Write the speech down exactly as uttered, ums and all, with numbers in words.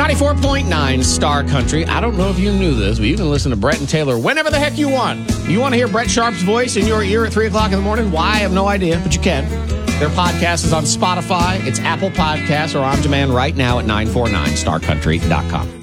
ninety-four point nine Star Country. I don't know if you knew this, but you can listen to Brett and Taylor whenever the heck you want. You want to hear Brett Sharp's voice in your ear at three o'clock in the morning? Why? I have no idea, but you can. Their podcast is on Spotify. It's Apple Podcasts or on demand right now at nine forty-nine star country dot com.